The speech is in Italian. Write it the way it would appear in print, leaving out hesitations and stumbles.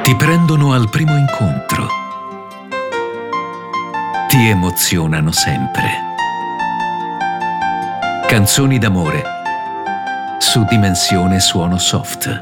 Ti prendono al primo incontro. Ti emozionano sempre. Canzoni d'amore su Dimensione Suono Soft.